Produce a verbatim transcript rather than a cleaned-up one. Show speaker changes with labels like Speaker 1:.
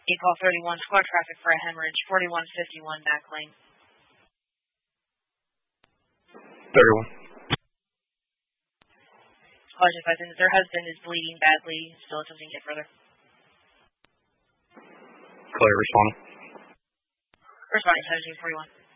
Speaker 1: Call thirty-one, squad traffic for a hemorrhage, forty-one fifty-one back lane.
Speaker 2: thirty-one.
Speaker 1: College advising that their husband is bleeding badly, still attempting to get further.
Speaker 2: Clear, responding.
Speaker 1: Responding to forty-one.